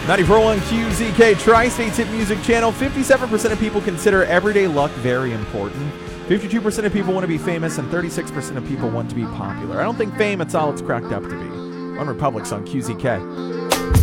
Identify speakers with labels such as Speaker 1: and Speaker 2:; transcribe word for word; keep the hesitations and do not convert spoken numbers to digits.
Speaker 1: ninety-four point one Q Z K, Tri-State's hit music channel. fifty-seven percent of people consider everyday luck very important. fifty-two percent of people want to be famous, and thirty-six percent of people want to be popular. I don't think fame, it's all it's cracked up to be. One Republic's on Q Z K.